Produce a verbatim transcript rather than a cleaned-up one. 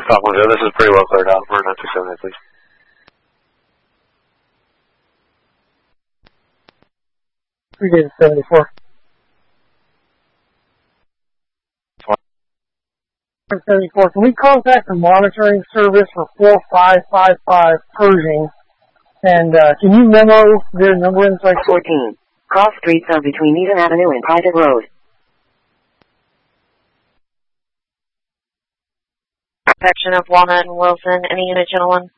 Stock one zero, this is pretty well cleared out for nine two seven eight, please. three data seventy-four. seventy-four, can we contact the monitoring service for four five five five Pershing? And uh, can you memo their number inside? fourteen. Cross streets are between Eden Avenue and Private Road. Section of Walnut and Wilson. Any unit, gentlemen?